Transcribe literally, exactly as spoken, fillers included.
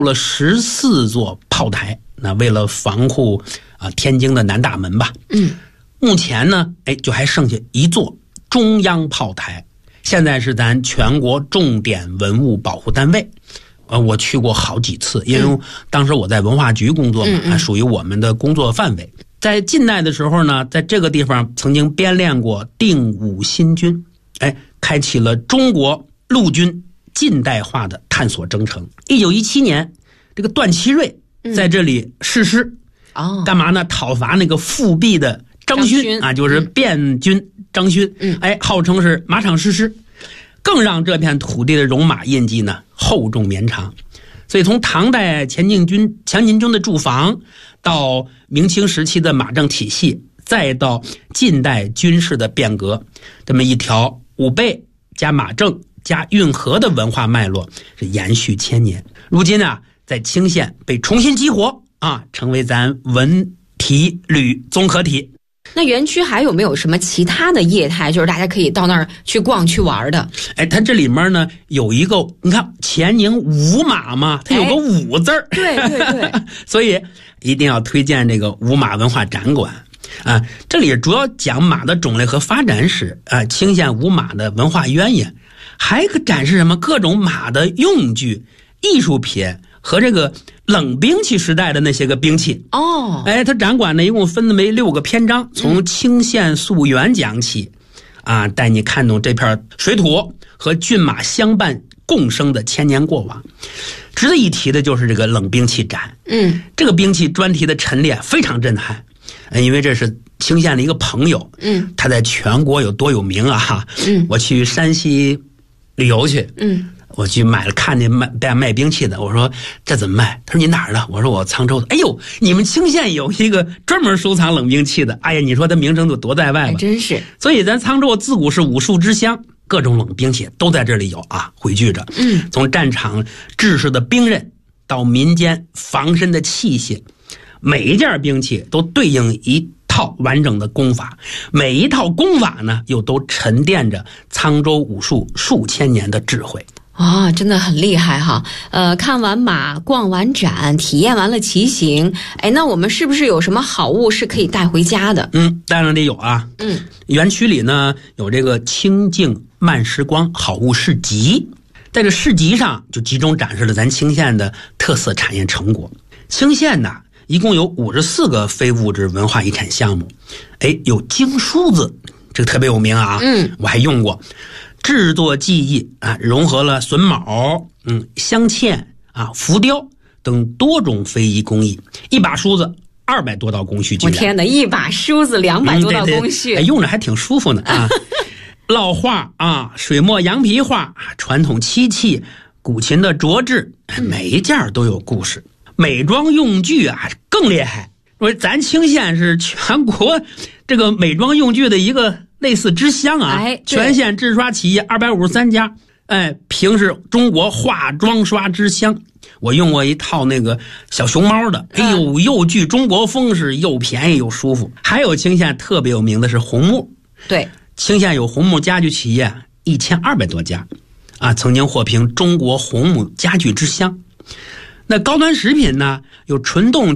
了十四座炮台，那为了防护啊天津的南大门吧。 嗯， 目前呢，哎，就还剩下一座中央炮台，现在是咱全国重点文物保护单位。呃，我去过好几次，因为当时我在文化局工作嘛， 嗯嗯、 属于我们的工作范围。在近代的时候呢，在这个地方曾经编练过定武新军，哎，开启了中国陆军近代化的探索征程。一九一七年，这个段祺瑞在这里誓师， 哦， 干嘛呢？讨伐那个复辟的张勋啊，就是变军张勋， 嗯， 哎，号称是马场誓师，更让这片土地的戎马印记呢厚重绵长。所以从唐代前进军强秦军的驻防，到明清时期的马政体系，再到近代军事的变革，这么一条武备加马政加运河的文化脉络是延续千年。如今啊，在清县被重新激活啊，成为咱文体旅综合体。 那园区还有没有什么其他的业态，就是大家可以到那儿去逛去玩的？ 哎，它这里面呢有一个，你看乾宁五马嘛，它有个五字儿、 哎、对对对， 所以一定要推荐这个五马文化展馆啊。这里主要讲马的种类和发展史啊，清县五马的文化渊源，还可展示什么各种马的用具、艺术品和这个冷兵器时代的那些个兵器哦。 哎，它展馆呢一共分为六个篇章，从清县溯源讲起，啊，带你看懂这片水土和骏马相伴共生的千年过往。值得一提的就是这个冷兵器展， 嗯， 这个兵器专题的陈列非常震撼，因为这是清县的一个朋友， 嗯， 他在全国有多有名啊？ 嗯， 我去山西旅游去， 嗯。 我去买了，看见卖卖卖兵器的，我说这怎么卖？他说你哪儿的？我说我沧州的。哎呦，你们清县有一个专门收藏冷兵器的，哎呀，你说它名声就多在外吧？ 还真是。 所以咱沧州自古是武术之乡，各种冷兵器都在这里有啊，汇聚着。 嗯， 从战场制式的兵刃到民间防身的器械，每一件兵器都对应一套完整的功法，每一套功法呢，又都沉淀着沧州武术数千年的智慧。 哦，真的很厉害哈！呃，看完马，逛完展，体验完了骑行，哎，那我们是不是有什么好物是可以带回家的？ 嗯，当然得有啊。 嗯， 园区里呢有这个清静慢时光好物市集，在这市集上就集中展示了咱清县的特色产业成果。清县呢一共有五十四个非物质文化遗产项目，哎，有经梳子，这个特别有名啊。 嗯， 我还用过。制作技艺啊，融合了榫卯、嗯镶嵌啊、浮雕等多种非遗工艺。一把梳子二百多道工序。 我天哪，一把梳子两百多道工序， 嗯、哎，用着还挺舒服呢啊！烙画啊，水墨羊皮画，传统漆器、古琴的琢制，每一件都有故事。美妆用具啊更厉害，说咱清县是全国这个美妆用具的一个类似之乡啊， 哎， 全县制刷企业二百五十三家，哎，评是中国化妆刷之乡。我用过一套那个小熊猫的，哎呦，又具中国风，是又便宜又舒服。还有清县特别有名的是红木， 对， 清县有红木家具企业一千二百多家，啊，曾经获评中国红木家具之乡。那高端食品呢，有纯动